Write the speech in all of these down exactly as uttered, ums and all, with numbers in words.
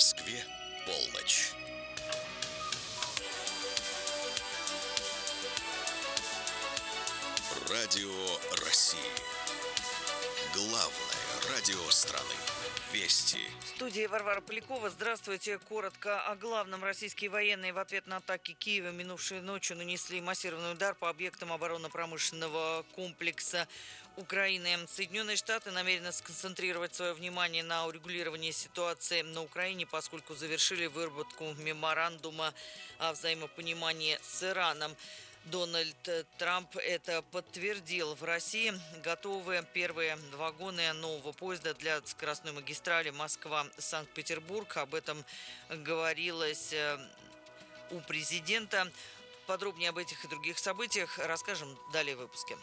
Москве полночь. Радио России. Главное радио страны. Вести. В студии Варвара Полякова. Здравствуйте. Коротко о главном. Российские военные в ответ на атаки Киева минувшей ночью нанесли массированный удар по объектам оборонно-промышленного комплекса Украины. Соединенные Штаты намерены сконцентрировать свое внимание на урегулировании ситуации на Украине, поскольку завершили выработку меморандума о взаимопонимании с Ираном. Дональд Трамп это подтвердил. В России готовы первые вагоны нового поезда для скоростной магистрали Москва-Санкт-Петербург. Об этом говорилось у президента. Подробнее об этих и других событиях расскажем далее в выпуске.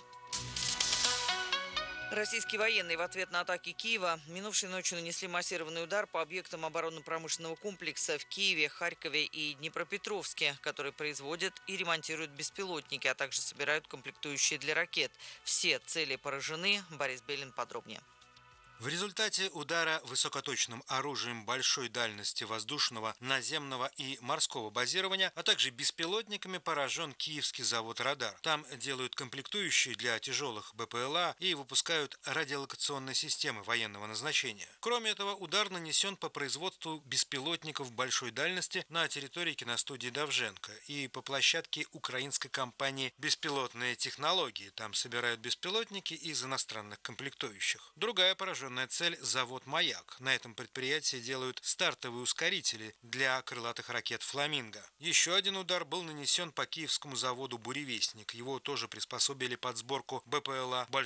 Российские военные в ответ на атаки Киева минувшей ночью нанесли массированный удар по объектам оборонно-промышленного комплекса в Киеве, Харькове и Днепропетровске, которые производят и ремонтируют беспилотники, а также собирают комплектующие для ракет. Все цели поражены. Борис Белин подробнее. В результате удара высокоточным оружием большой дальности воздушного, наземного и морского базирования, а также беспилотниками поражен Киевский завод «Радар». Там делают комплектующие для тяжелых БПЛА и выпускают радиолокационные системы военного назначения. Кроме этого, удар нанесен по производству беспилотников большой дальности на территории киностудии «Довженко» и по площадке украинской компании «Беспилотные технологии». Там собирают беспилотники из иностранных комплектующих. Другая пораженная цель – завод «Маяк». На этом предприятии делают стартовые ускорители для крылатых ракет «Фламинго». Еще один удар был нанесен по киевскому заводу «Буревестник». Его тоже приспособили под сборку БПЛА